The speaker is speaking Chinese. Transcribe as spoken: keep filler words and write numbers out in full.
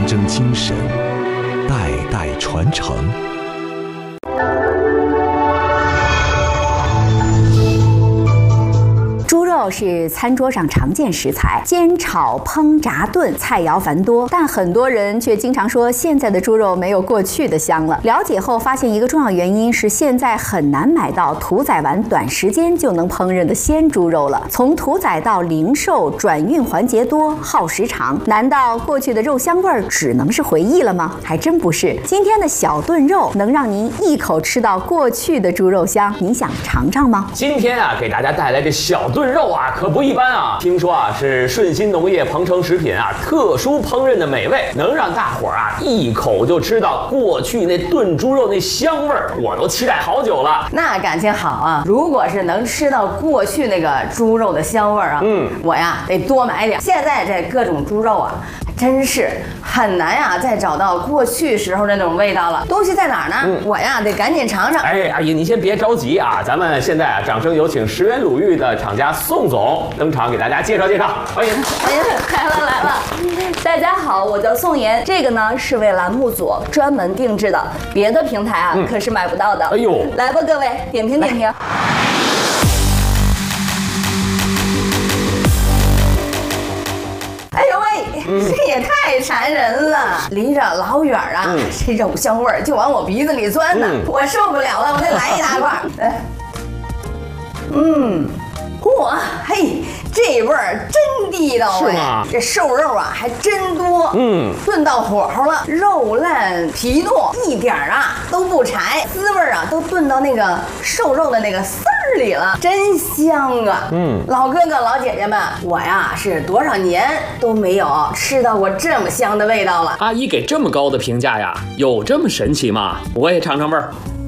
竞争精神，代代传承。 猪肉是餐桌上常见食材，煎、炒、烹、炸、炖，菜肴繁多。但很多人却经常说，现在的猪肉没有过去的香了。了解后发现，一个重要原因是现在很难买到屠宰完短时间就能烹饪的鲜猪肉了。从屠宰到零售，转运环节多，耗时长。难道过去的肉香味儿只能是回忆了吗？还真不是。今天的小炖肉能让您一口吃到过去的猪肉香，您想尝尝吗？ 今天啊，给大家带来这小炖肉啊，可不一般啊！听说啊，是顺鑫农业鹏程食品啊特殊烹饪的美味，能让大伙儿啊一口就吃到过去那炖猪肉那香味儿，我都期待好久了。 那感情好啊！如果是能吃到过去那个猪肉的香味儿啊，嗯，我呀得多买点。现在这各种猪肉啊，真是很难呀、啊，再找到过去时候那种味道了。东西在哪儿呢？嗯、我呀得赶紧尝尝。 哎，阿姨，你先别着急啊，咱们现在啊，掌声有请石原鲁豫的厂家宋总登场，给大家介绍介绍。欢迎！ 哎呀，来了来了！大家好，我叫宋妍，这个呢是为栏目组专门定制的，别的平台啊、嗯、可是买不到的。哎呦，来吧各位，点评点评。哎呦喂，嗯、这也太馋人了！离着老远啊，嗯、这肉香味儿就往我鼻子里钻呢，嗯、我受不了了，我再来一大块。嗯，嚯，嘿，这味儿真地道哎！是吗？这瘦肉啊还真多，嗯，炖到火候了，肉烂皮糯，一点儿啊都不柴，滋味啊都炖到那个瘦肉的那个丝儿里了，真香啊！嗯，老哥哥老姐姐们，我呀是多少年都没有吃到过这么香的味道了。 阿姨给这么高的评价呀，有这么神奇吗？我也尝尝味儿。